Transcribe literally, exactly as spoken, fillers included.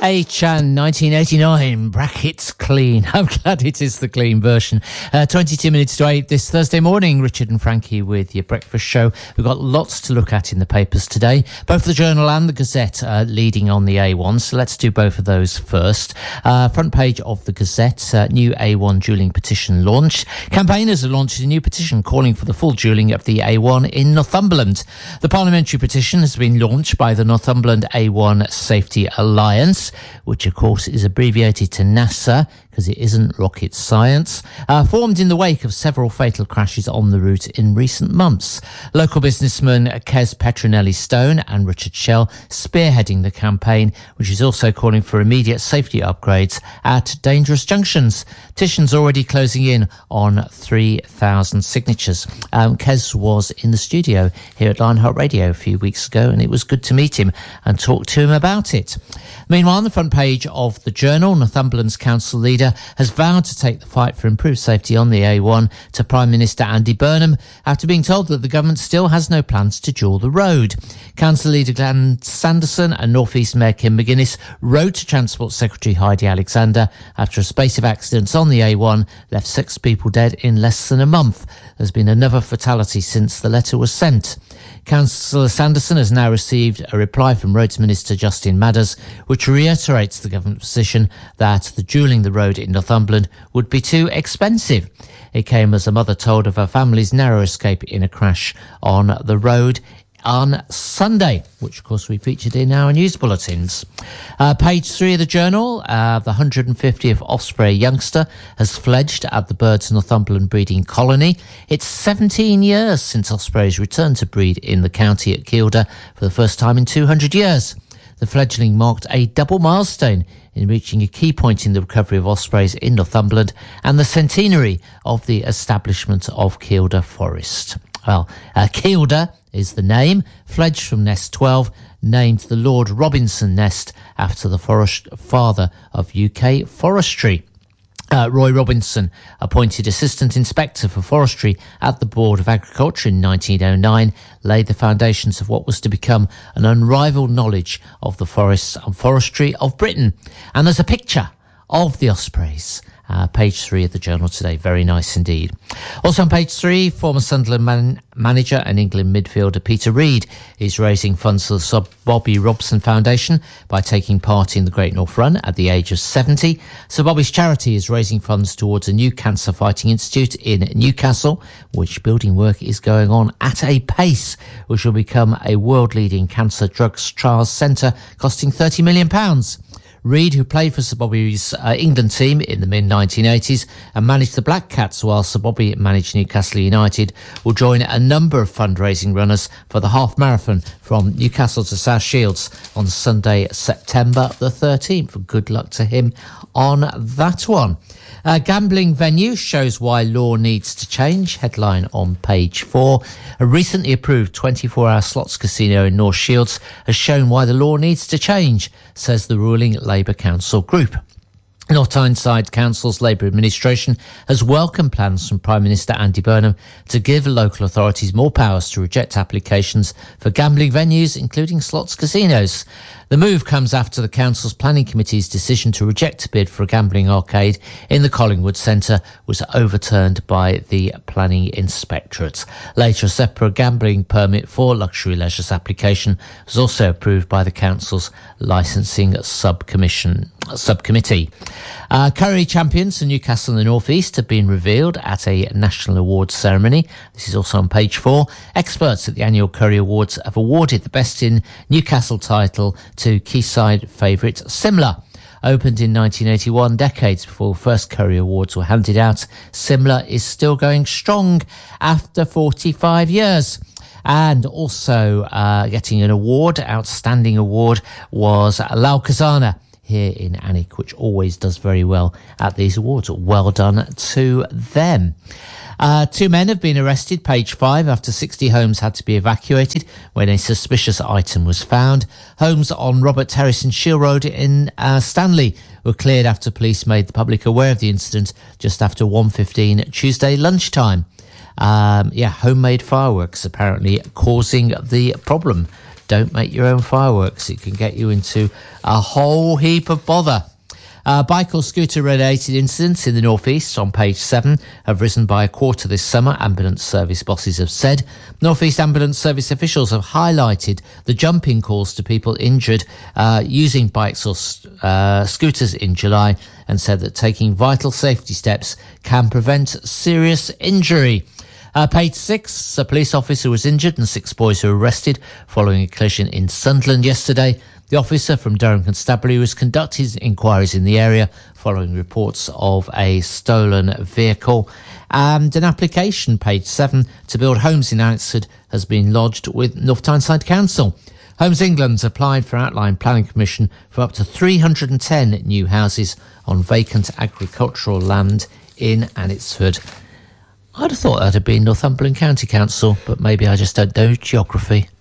H and nineteen eighty-nine, brackets clean. I'm glad it is the clean version. Uh, twenty-two minutes to eight this Thursday morning. Richard and Frankie with your breakfast show. We've got lots to look at in the papers today. Both the Journal and the Gazette are leading on the A one, so let's do both of those first. Uh, front page of the Gazette, uh, new A one dualling petition launched. Campaigners have launched a new petition calling for the full dualling of the A one in Northumberland. The parliamentary petition has been launched by the Northumberland A one Safety Alliance, which of course is abbreviated to NASA because it isn't rocket science, uh, formed in the wake of several fatal crashes on the route in recent months. Local businessmen Kes Petronelli-Stone and Richard Shell spearheading the campaign, which is also calling for immediate safety upgrades at dangerous junctions. Petition's already closing in on three thousand signatures. Um, Kes was in the studio here at Lionheart Radio a few weeks ago, and it was good to meet him and talk to him about it. Meanwhile, on the front page of the Journal, Northumberland's council leader has vowed to take the fight for improved safety on the A one to Prime Minister Andy Burnham after being told that the government still has no plans to dual the road. Council leader Glenn Sanderson and North East Mayor Kim McGuinness wrote to Transport Secretary Heidi Alexander after a spate of accidents on the A one left six people dead in less than a month. There's been another fatality since the letter was sent. Councillor Sanderson has now received a reply from Roads Minister Justin Madders, which reiterates the government's position that the dualling the road in Northumberland would be too expensive. It came as a mother told of her family's narrow escape in a crash on the road on Sunday, which of course we featured in our news bulletins. Uh, page three of the Journal, uh, the one hundred fiftieth Osprey youngster has fledged at the Birds Northumberland breeding colony. It's seventeen years since ospreys returned to breed in the county at Kielder for the first time in two hundred years. The fledgling marked a double milestone in reaching a key point in the recovery of ospreys in Northumberland and the centenary of the establishment of Kielder Forest. Well, uh, Kielder is the name, fledged from Nest twelve, named the Lord Robinson Nest after the forest father of U K forestry. Uh, Roy Robinson, appointed Assistant Inspector for Forestry at the Board of Agriculture in nineteen oh nine, laid the foundations of what was to become an unrivalled knowledge of the forests and forestry of Britain. And there's a picture of the ospreys. Uh, page three of the Journal today. Very nice indeed. Also on page three, former Sunderland man- manager and England midfielder Peter Reid is raising funds for the Sir Bobby Robson Foundation by taking part in the Great North Run at the age of seventy. Sir Bobby's charity is raising funds towards a new cancer fighting institute in Newcastle, which building work is going on at a pace, which will become a world-leading cancer drugs trials centre costing thirty million pounds. Reid, who played for Sir Bobby's uh, England team in the mid nineteen eighties and managed the Black Cats while Sir Bobby managed Newcastle United, will join a number of fundraising runners for the half marathon from Newcastle to South Shields on Sunday, September the thirteenth. Good luck to him on that one. Uh, gambling venue shows why law needs to change. Headline on page four. A recently approved twenty-four hour slots casino in North Shields has shown why the law needs to change, says the ruling Labour Council group. North Tyneside Council's Labour administration has welcomed plans from Prime Minister Andy Burnham to give local authorities more powers to reject applications for gambling venues, including slots casinos. The move comes after the council's planning committee's decision to reject a bid for a gambling arcade in the Collingwood Centre was overturned by the planning inspectorate. Later, a separate gambling permit for luxury leisures application was also approved by the council's licensing subcommission subcommittee. Uh, Curry champions for Newcastle and the North East have been revealed at a national awards ceremony. This is also on page four. Experts at the annual Curry Awards have awarded the Best in Newcastle title to Quayside favourite Simla. Opened in nineteen eighty-one, decades before first Curry Awards were handed out, Simla is still going strong after forty-five years. And also uh, getting an award, outstanding award, was Lau Kazana here in Alnwick, which always does very well at these awards. Well done to them. Uh, two men have been arrested, page five, after sixty homes had to be evacuated when a suspicious item was found. Homes on Robert Terrace and Shield Road in uh, Stanley were cleared after police made the public aware of the incident just after one fifteen Tuesday lunchtime. Um, yeah, homemade fireworks apparently causing the problem. don't make your own fireworks. It can get you into a whole heap of bother. Uh, bike or scooter-related incidents in the northeast on page seven have risen by a quarter this summer, ambulance service bosses have said. Northeast Ambulance Service officials have highlighted the jumping calls to people injured uh, using bikes or uh, scooters in July and said that taking vital safety steps can prevent serious injury. Uh, page six, a police officer was injured and six boys were arrested following a collision in Sunderland yesterday. The officer from Durham Constabulary was conducting his inquiries in the area following reports of a stolen vehicle. And an application, page seven, to build homes in Oxford has been lodged with North Tyneside Council. Homes England's applied for outline planning permission for up to three hundred ten new houses on vacant agricultural land in Anitsford. I'd have thought that had been Northumberland County Council, but maybe I just don't know geography.